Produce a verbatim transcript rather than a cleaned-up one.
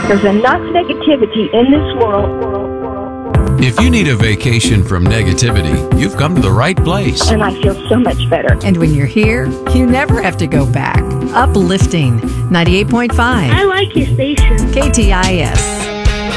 There's enough negativity in this world. If you need a vacation from negativity, you've come to the right place. And I feel so much better. And when you're here, you never have to go back. Uplifting ninety-eight point five. I like your station. K T I S.